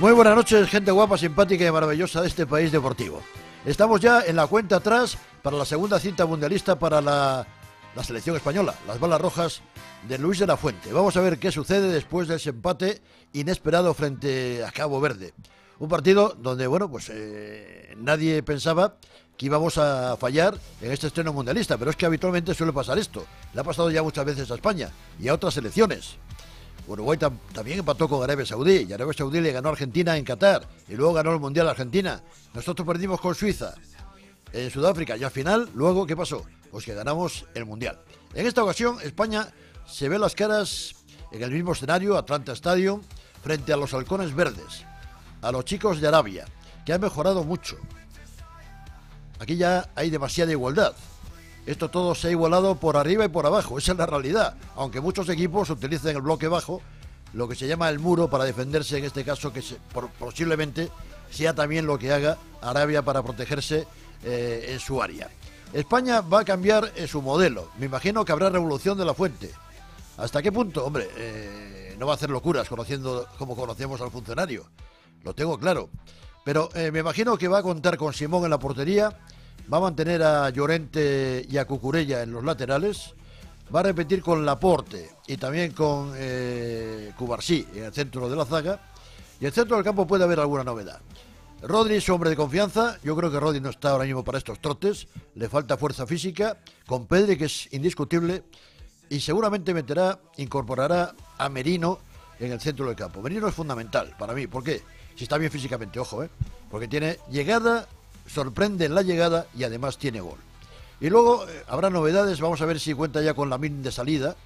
Muy buenas noches, gente guapa, simpática y maravillosa de este país deportivo. Estamos ya en la cuenta atrás para la segunda cita mundialista para la selección española, las balas rojas de Luis de la Fuente. Vamos a ver qué sucede después de ese empate inesperado frente a Cabo Verde. Un partido donde, bueno, pues nadie pensaba que íbamos a fallar en este estreno mundialista, pero es que habitualmente suele pasar esto. Le ha pasado ya muchas veces a España y a otras selecciones. Uruguay también empató con Arabia Saudí, y Arabia Saudí le ganó a Argentina en Qatar, y luego ganó el Mundial a Argentina. Nosotros perdimos con Suiza en Sudáfrica, y al final, luego, ¿qué pasó? Pues que ganamos el Mundial. En esta ocasión, España se ve las caras en el mismo escenario, Atlanta Stadium, frente a los halcones verdes, a los chicos de Arabia, que han mejorado mucho. Aquí ya hay demasiada igualdad. Esto todo se ha igualado por arriba y por abajo, esa es la realidad, aunque muchos equipos utilizan el bloque bajo, lo que se llama el muro, para defenderse, en este caso, que posiblemente sea también lo que haga Arabia para protegerse en su área. España va a cambiar su modelo, me imagino que habrá revolución de la Fuente. ¿Hasta qué punto? Hombre, no va a hacer locuras conociendo como conocemos al funcionario, lo tengo claro, pero me imagino que va a contar con Simón en la portería. Va a mantener a Llorente y a Cucurella en los laterales. Va a repetir con Laporte y también con Cubarsí en el centro de la zaga. Y en el centro del campo puede haber alguna novedad. Rodri es hombre de confianza. Yo creo que Rodri no está ahora mismo para estos trotes. Le falta fuerza física. Con Pedri, que es indiscutible. Y seguramente incorporará a Merino en el centro del campo. Merino es fundamental para mí. ¿Por qué? Si está bien físicamente, ojo, porque tiene llegada, sorprende en la llegada y además tiene gol. Y luego habrá novedades, vamos a ver si cuenta ya con Lamine de salida,